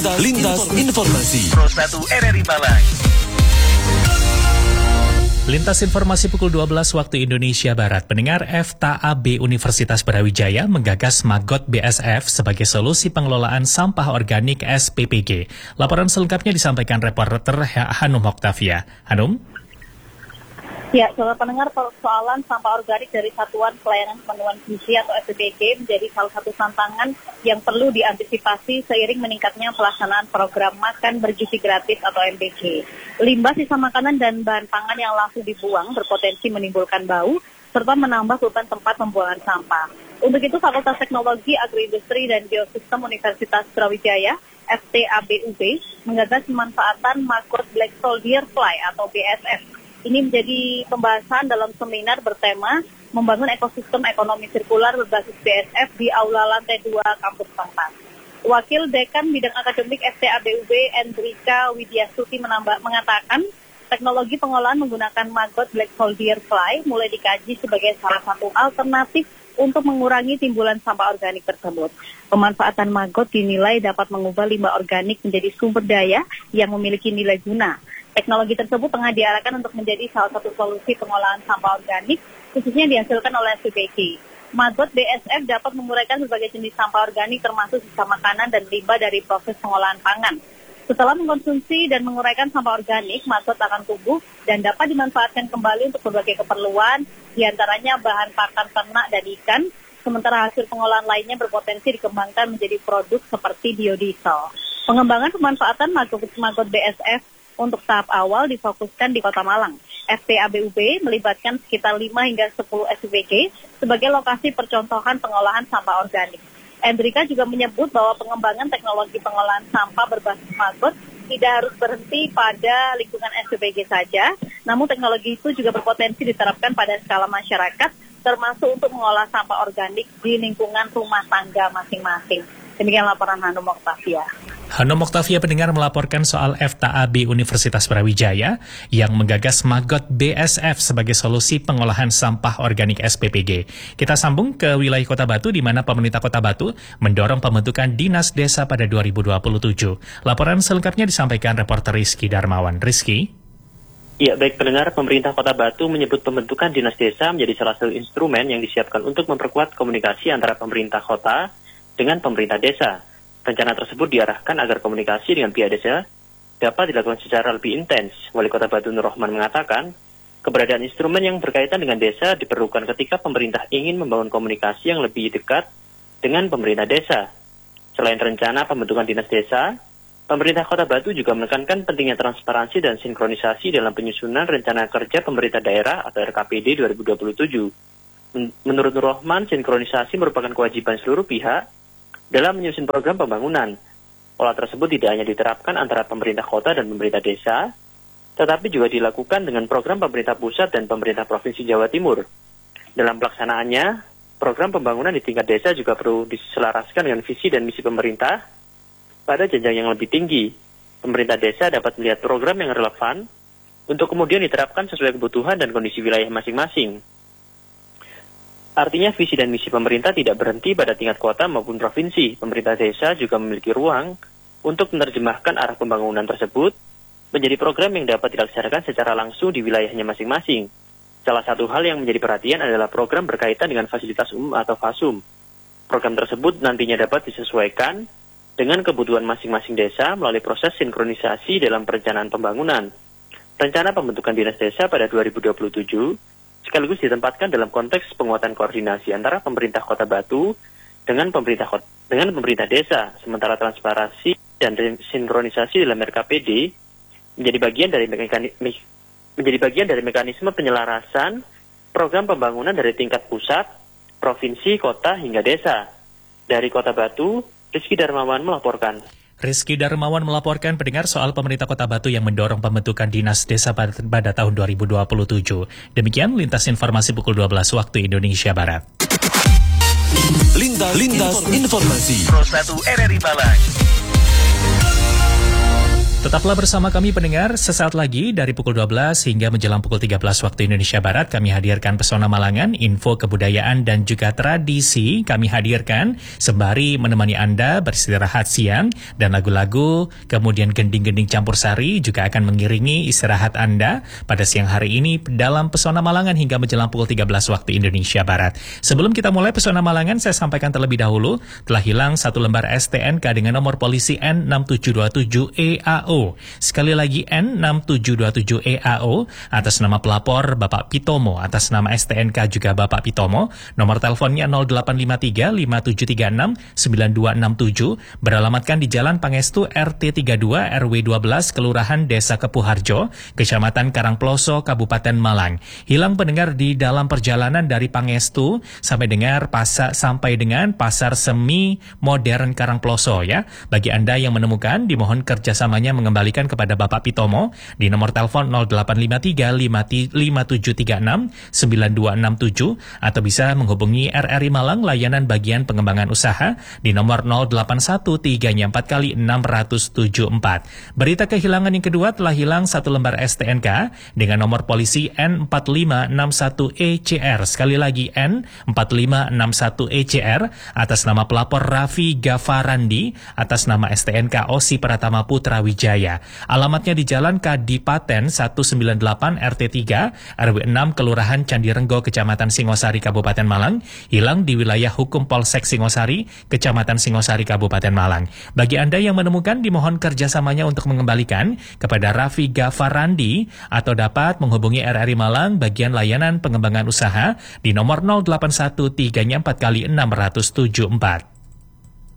Lintas Informasi Pro 1 RRI Malang. Lintas informasi pukul 12 waktu Indonesia Barat. Pendengar, FTAB Universitas Brawijaya menggagas Maggot BSF sebagai solusi pengelolaan sampah organik SPPG. Laporan selengkapnya disampaikan reporter Hanum Oktavia. Hanum? Ya, saudara pendengar, persoalan sampah organik dari Satuan Pelayanan Pemenuhan Gizi atau SPPG menjadi salah satu tantangan yang perlu diantisipasi seiring meningkatnya pelaksanaan program makan bergizi gratis atau MBG. Limbah sisa makanan dan bahan pangan yang langsung dibuang berpotensi menimbulkan bau serta menambah beban tempat pembuangan sampah. Untuk itu, Fakultas Teknologi, Agroindustri, dan Biosistem Universitas Brawijaya FTABUB menggagas pemanfaatan Maggot Black Soldier Fly atau BSF. Ini menjadi pembahasan dalam seminar bertema membangun ekosistem ekonomi sirkular berbasis BSF di Aula Lantai 2 Kampus 4. Wakil Dekan Bidang Akademik FTABUB Endrika Widiastuti mengatakan teknologi pengolahan menggunakan Maggot Black Soldier Fly mulai dikaji sebagai salah satu alternatif untuk mengurangi timbulan sampah organik tersebut. Pemanfaatan maggot dinilai dapat mengubah limbah organik menjadi sumber daya yang memiliki nilai guna. Teknologi tersebut tengah diarahkan untuk menjadi salah satu solusi pengolahan sampah organik, khususnya dihasilkan oleh SPPG. Maggot BSF dapat menguraikan berbagai jenis sampah organik termasuk sisa makanan dan limbah dari proses pengolahan pangan. Setelah mengkonsumsi dan menguraikan sampah organik, maggot akan tumbuh dan dapat dimanfaatkan kembali untuk berbagai keperluan, diantaranya bahan pakan ternak dan ikan, sementara hasil pengolahan lainnya berpotensi dikembangkan menjadi produk seperti biodiesel. Pengembangan pemanfaatan maggot BSF untuk tahap awal difokuskan di Kota Malang. FTABUB melibatkan sekitar 5 hingga 10 SPPG sebagai lokasi percontohan pengolahan sampah organik. Endrika juga menyebut bahwa pengembangan teknologi pengolahan sampah berbasis maggot tidak harus berhenti pada lingkungan SPPG saja, namun teknologi itu juga berpotensi diterapkan pada skala masyarakat, termasuk untuk mengolah sampah organik di lingkungan rumah tangga masing-masing. Demikian laporan Hanum Oktavia. Hanum Oktavia pendengar melaporkan soal FTAB Universitas Brawijaya yang menggagas Maggot BSF sebagai solusi pengolahan sampah organik SPPG. Kita sambung ke wilayah Kota Batu di mana pemerintah Kota Batu mendorong pembentukan Dinas Desa pada 2027. Laporan selengkapnya disampaikan reporter Rizky Darmawan. Rizky? Ya, baik pendengar, pemerintah Kota Batu menyebut pembentukan Dinas Desa menjadi salah satu instrumen yang disiapkan untuk memperkuat komunikasi antara pemerintah kota dengan pemerintah desa. Rencana tersebut diarahkan agar komunikasi dengan pihak desa dapat dilakukan secara lebih intens. Wali Kota Batu Nur Rahman mengatakan, keberadaan instrumen yang berkaitan dengan desa diperlukan ketika pemerintah ingin membangun komunikasi yang lebih dekat dengan pemerintah desa. Selain rencana pembentukan Dinas Desa, pemerintah Kota Batu juga menekankan pentingnya transparansi dan sinkronisasi dalam penyusunan rencana kerja pemerintah daerah atau RKPD 2027. Menurut Nur Rahman, sinkronisasi merupakan kewajiban seluruh pihak dalam menyusun program pembangunan. Pola tersebut tidak hanya diterapkan antara pemerintah kota dan pemerintah desa, tetapi juga dilakukan dengan program pemerintah pusat dan pemerintah Provinsi Jawa Timur. Dalam pelaksanaannya, program pembangunan di tingkat desa juga perlu diselaraskan dengan visi dan misi pemerintah pada jenjang yang lebih tinggi. Pemerintah desa dapat melihat program yang relevan untuk kemudian diterapkan sesuai kebutuhan dan kondisi wilayah masing-masing. Artinya visi dan misi pemerintah tidak berhenti pada tingkat kota maupun provinsi. Pemerintah desa juga memiliki ruang untuk menerjemahkan arah pembangunan tersebut menjadi program yang dapat dilaksanakan secara langsung di wilayahnya masing-masing. Salah satu hal yang menjadi perhatian adalah program berkaitan dengan fasilitas umum atau FASUM. Program tersebut nantinya dapat disesuaikan dengan kebutuhan masing-masing desa melalui proses sinkronisasi dalam perencanaan pembangunan. Rencana pembentukan Dinas Desa pada 2027 sekaligus ditempatkan dalam konteks penguatan koordinasi antara pemerintah Kota Batu dengan pemerintah desa, sementara transparansi dan sinkronisasi dalam RKPD menjadi bagian dari mekanisme penyelarasan program pembangunan dari tingkat pusat, provinsi, kota hingga desa. Dari Kota Batu, Rizky Darmawan melaporkan. Rizky Darmawan melaporkan pendengar soal pemerintah Kota Batu yang mendorong pembentukan Dinas Desa pada tahun 2027. Demikian lintas informasi pukul 12 waktu Indonesia Barat. Lintas Informasi Pro 1 RRI Malang. Tetaplah bersama kami pendengar, sesaat lagi dari pukul 12 hingga menjelang pukul 13 waktu Indonesia Barat kami hadirkan Pesona Malangan, info kebudayaan dan juga tradisi kami hadirkan sembari menemani Anda beristirahat siang dan lagu-lagu kemudian gending-gending campur sari juga akan mengiringi istirahat Anda pada siang hari ini dalam Pesona Malangan hingga menjelang pukul 13 waktu Indonesia Barat. Sebelum kita mulai Pesona Malangan, saya sampaikan terlebih dahulu telah hilang satu lembar STNK dengan nomor polisi N6727EAO. Sekali lagi N6727EAO atas nama pelapor Bapak Pitomo, atas nama STNK juga Bapak Pitomo. Nomor teleponnya 0853 5736 9267, beralamatkan di Jalan Pangestu RT 32 RW 12 Kelurahan Desa Kepuharjo, Kecamatan Karangploso, Kabupaten Malang. Hilang pendengar di dalam perjalanan dari Pangestu sampai dengan Pasar Semi Modern Karangploso ya. Bagi Anda yang menemukan, dimohon kerjasamanya mengembalikan kepada Bapak Pitomo di nomor telepon 0853 5736 9267 atau bisa menghubungi RRI Malang layanan bagian pengembangan usaha di nomor 0813-4x674. Berita kehilangan yang kedua, telah hilang satu lembar STNK dengan nomor polisi N4561ECR. Sekali lagi N4561ECR atas nama pelapor Raffi Gafarandi atas nama STNK Osi Pratama Putra Wijaya. Alamatnya di Jalan Kadipaten 198 RT 3 RW 6 Kelurahan Candirenggo, Kecamatan Singosari, Kabupaten Malang. Hilang di wilayah hukum Polsek Singosari, Kecamatan Singosari, Kabupaten Malang. Bagi Anda yang menemukan, dimohon kerjasamanya untuk mengembalikan kepada Raffi Gafarandi atau dapat menghubungi RRI Malang bagian layanan pengembangan usaha di nomor 0813 4x674.